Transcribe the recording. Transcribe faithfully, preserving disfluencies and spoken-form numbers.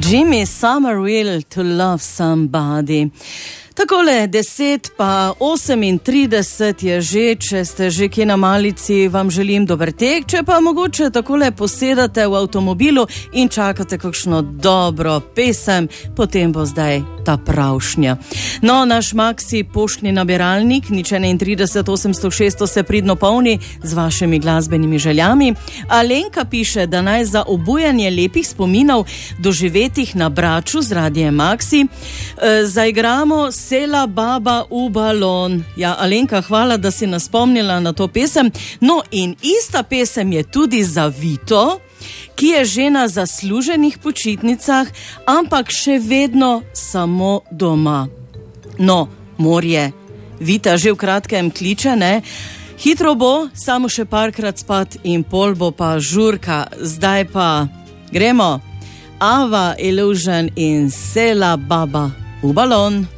Jimmy Somerville, To Love Somebody. Takole, deset pa osemintrideset je že, če ste že kje na malici, vam želim dober tek, če pa mogoče takole posedate v avtomobilu in čakate kakšno dobro pesem, potem bo zdaj ta pravšnja. No, naš Maxi poštni nabiralnik, nič enaintrideset osemsto šeststo se pridno polni z vašimi glasbenimi željami. Alenka piše, da naj za obujanje lepih spominov doživetih na Braču z Radiem Maxi e, zaigramo Sela baba v balon. Ja, Alenka, hvala, da si nas spomnila na to pesem. No, in ista pesem je tudi za Vito, ki je že na zasluženih počitnicah, ampak še vedno samo doma. No, morje. Vita že v kratkem kliče, ne? Hitro bo, samo še parkrat spat in pol bo pa žurka. Zdaj pa gremo. Ava Illusion in Sela baba v balon.